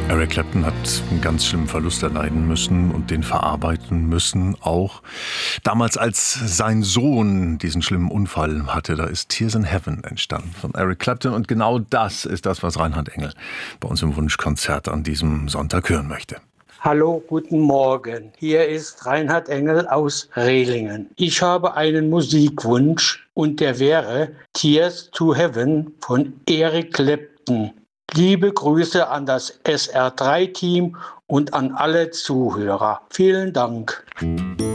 Eric Clapton hat einen ganz schlimmen Verlust erleiden müssen und den verarbeiten müssen auch. Damals, als sein Sohn diesen schlimmen Unfall hatte, da ist Tears in Heaven entstanden von Eric Clapton. Und genau das ist das, was Reinhard Engel bei uns im Wunschkonzert an diesem Sonntag hören möchte. Hallo, guten Morgen. Hier ist Reinhard Engel aus Rehlingen. Ich habe einen Musikwunsch und der wäre Tears to Heaven von Eric Clapton. Liebe Grüße an das SR3-Team und an alle Zuhörer. Vielen Dank.